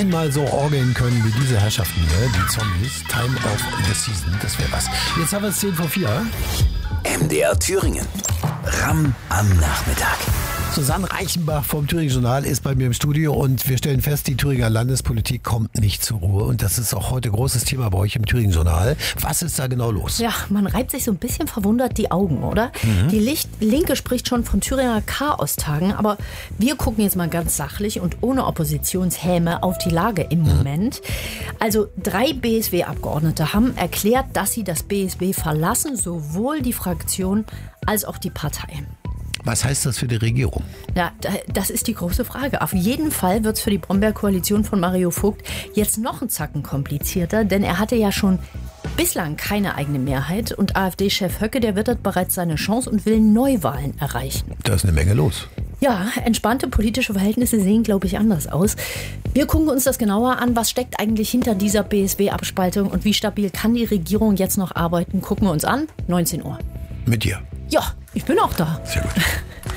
einmal so orgeln können wie diese Herrschaften hier, die Zombies. Time of the Season, das wäre was. Jetzt haben wir es 10:04. MDR Thüringen. Ramm am Nachmittag. Susanne Reichenbach vom Thüringen Journal ist bei mir im Studio und wir stellen fest, die Thüringer Landespolitik kommt nicht zur Ruhe und das ist auch heute großes Thema bei euch im Thüringen Journal. Was ist da genau los? Ja, man reibt sich so ein bisschen verwundert die Augen, oder? Die Linke spricht schon von Thüringer Chaostagen, aber wir gucken jetzt mal ganz sachlich und ohne Oppositionshäme auf die Lage im Moment. Also 3 BSW-Abgeordnete haben erklärt, dass sie das BSW verlassen, sowohl die Fraktion als auch die Partei. Was heißt das für die Regierung? Ja, das ist die große Frage. Auf jeden Fall wird es für die Brombeer-Koalition von Mario Vogt jetzt noch einen Zacken komplizierter, denn er hatte ja schon bislang keine eigene Mehrheit und AfD-Chef Höcke, der wittert bereits seine Chance und will Neuwahlen erreichen. Da ist eine Menge los. Ja, entspannte politische Verhältnisse sehen, glaube ich, anders aus. Wir gucken uns das genauer an. Was steckt eigentlich hinter dieser BSW-Abspaltung und wie stabil kann die Regierung jetzt noch arbeiten? Gucken wir uns an. 19 Uhr. Mit dir. Ja, ich bin auch da. Sehr gut.